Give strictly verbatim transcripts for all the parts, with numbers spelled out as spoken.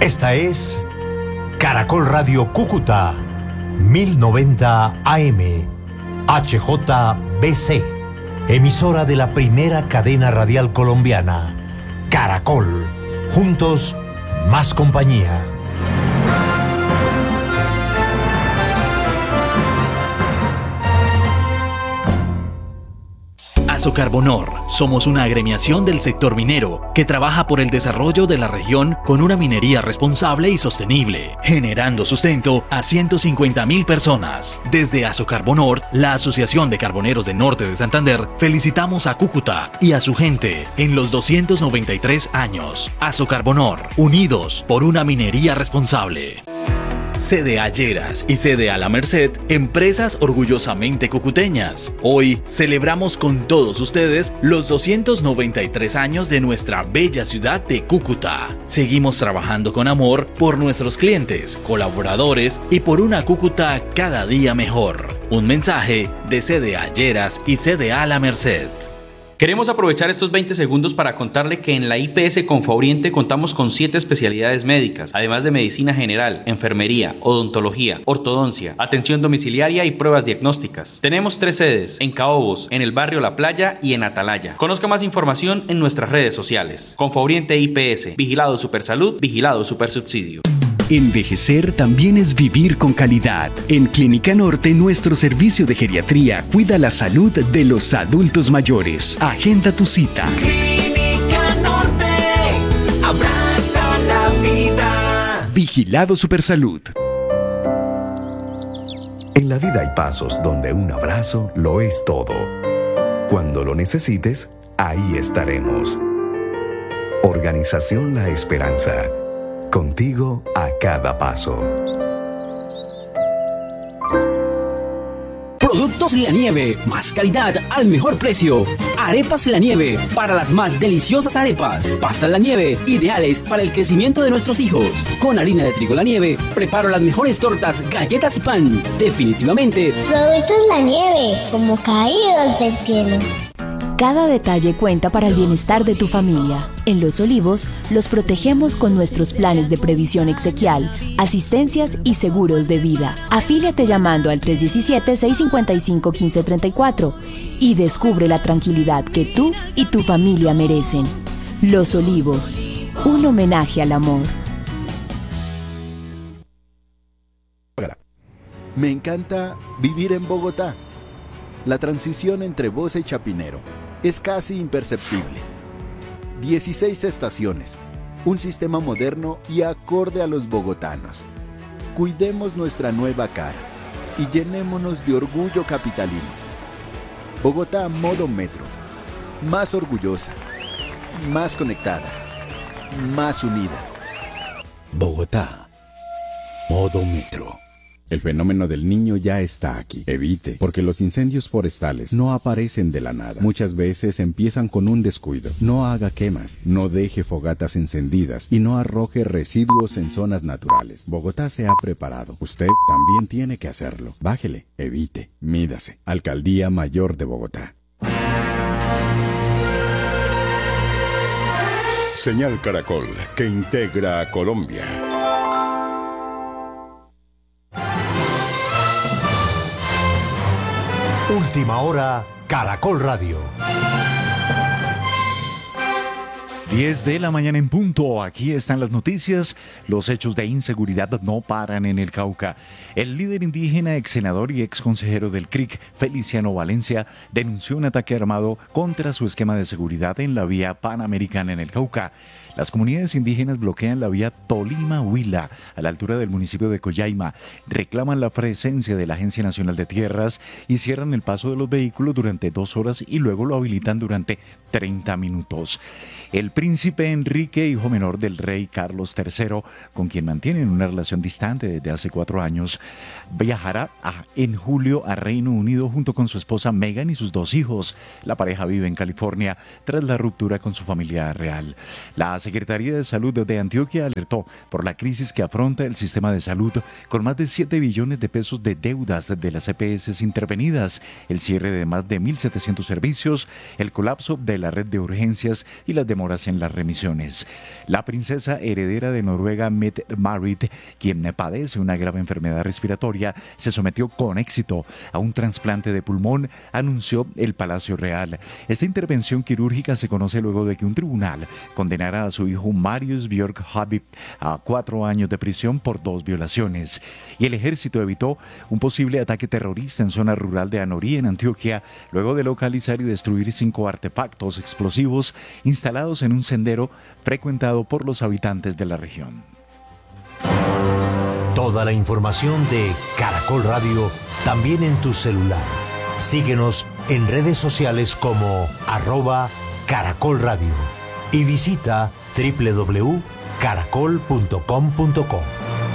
Esta es Caracol Radio Cúcuta, mil noventa A M, H J B C, emisora de la primera cadena radial colombiana, Caracol. Juntos, más compañía. Azocarbonor. Somos una agremiación del sector minero que trabaja por el desarrollo de la región con una minería responsable y sostenible, generando sustento a ciento cincuenta mil personas. Desde Azocarbonor, la Asociación de Carboneros del Norte de Santander, felicitamos a Cúcuta y a su gente en los doscientos noventa y tres años. Azocarbonor, unidos por una minería responsable. C D A Lleras y C D A La Merced, empresas orgullosamente cucuteñas. Hoy celebramos con todos ustedes los doscientos noventa y tres años de nuestra bella ciudad de Cúcuta. Seguimos trabajando con amor por nuestros clientes, colaboradores y por una Cúcuta cada día mejor. Un mensaje de C D A Lleras y C D A La Merced. Queremos aprovechar estos veinte segundos para contarle que en la I P S Confaoriente contamos con siete especialidades médicas, además de medicina general, enfermería, odontología, ortodoncia, atención domiciliaria y pruebas diagnósticas. Tenemos tres sedes, en Caobos, en el barrio La Playa y en Atalaya. Conozca más información en nuestras redes sociales. Confaoriente I P S, Vigilado Supersalud, Vigilado Supersubsidio. Envejecer también es vivir con calidad. En Clínica Norte, nuestro servicio de geriatría cuida la salud de los adultos mayores. Agenda tu cita. Clínica Norte, abraza la vida. Vigilado Supersalud. En la vida hay pasos donde un abrazo lo es todo. Cuando lo necesites, ahí estaremos. Organización La Esperanza. Contigo a cada paso. Productos La Nieve, más calidad al mejor precio. Arepas La Nieve, para las más deliciosas arepas. Pastas La Nieve, ideales para el crecimiento de nuestros hijos. Con harina de trigo La Nieve, preparo las mejores tortas, galletas y pan. Definitivamente, Productos La Nieve, como caídos del cielo. Cada detalle cuenta para el bienestar de tu familia. En Los Olivos, los protegemos con nuestros planes de previsión exequial, asistencias y seguros de vida. Afíliate llamando al tres uno siete, seis cinco cinco, uno cinco tres cuatro y descubre la tranquilidad que tú y tu familia merecen. Los Olivos, un homenaje al amor. Me encanta vivir en Bogotá. La transición entre Bosa y Chapinero es casi imperceptible. dieciséis estaciones, un sistema moderno y acorde a los bogotanos. Cuidemos nuestra nueva cara y llenémonos de orgullo capitalino. Bogotá modo metro, más orgullosa, más conectada, más unida. Bogotá, modo metro. El fenómeno del niño ya está aquí. Evite, porque los incendios forestales no aparecen de la nada. Muchas veces empiezan con un descuido. No haga quemas, no deje fogatas encendidas y no arroje residuos en zonas naturales. Bogotá se ha preparado. Usted también tiene que hacerlo. Bájele, evite, mídase. Alcaldía Mayor de Bogotá. Señal Caracol, que integra a Colombia. Última hora, Caracol Radio. diez de la mañana en punto. Aquí están las noticias. Los hechos de inseguridad no paran en el Cauca. El líder indígena, ex senador y ex consejero del C R I C, Feliciano Valencia, denunció un ataque armado contra su esquema de seguridad en la vía panamericana en el Cauca. Las comunidades indígenas bloquean la vía Tolima-Huila, a la altura del municipio de Coyaima, reclaman la presencia de la Agencia Nacional de Tierras y cierran el paso de los vehículos durante dos horas y luego lo habilitan durante treinta minutos. El príncipe Enrique, hijo menor del rey Carlos tercero, con quien mantienen una relación distante desde hace cuatro años, viajará a, en julio a Reino Unido junto con su esposa Meghan y sus dos hijos. La pareja vive en California tras la ruptura con su familia real. La Secretaría de Salud de Antioquia alertó por la crisis que afronta el sistema de salud con más de siete billones de pesos de deudas de las E P S intervenidas, el cierre de más de mil setecientos servicios, el colapso de la red de urgencias y las demoras en en las remisiones. La princesa heredera de Noruega, Mette-Marit, quien padece una grave enfermedad respiratoria, se sometió con éxito a un trasplante de pulmón, anunció el Palacio Real. Esta intervención quirúrgica se conoce luego de que un tribunal condenara a su hijo Marius Björk Habib a cuatro años de prisión por dos violaciones. Y el ejército evitó un posible ataque terrorista en zona rural de Anorí, en Antioquia, luego de localizar y destruir cinco artefactos explosivos instalados en un sendero frecuentado por los habitantes de la región. Toda la información de Caracol Radio también en tu celular. Síguenos en redes sociales como arroba Caracol Radio y visita doble u doble u doble u punto caracol punto com punto co.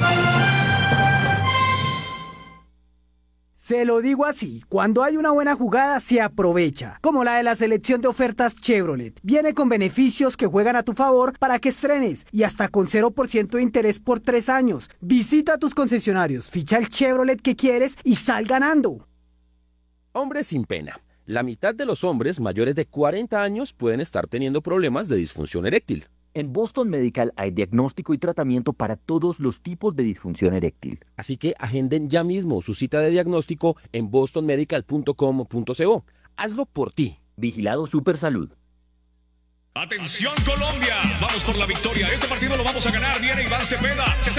Se lo digo así, cuando hay una buena jugada se aprovecha, como la de la selección de ofertas Chevrolet. Viene con beneficios que juegan a tu favor para que estrenes y hasta con cero por ciento de interés por tres años. Visita tus concesionarios, ficha el Chevrolet que quieres y sal ganando. Hombres sin pena. La mitad de los hombres mayores de cuarenta años pueden estar teniendo problemas de disfunción eréctil. En Boston Medical hay diagnóstico y tratamiento para todos los tipos de disfunción eréctil. Así que agenden ya mismo su cita de diagnóstico en boston medical punto com punto co. Hazlo por ti. Vigilado Supersalud. ¡Atención Colombia! Vamos por la victoria. Este partido lo vamos a ganar. Viene Iván Cepeda.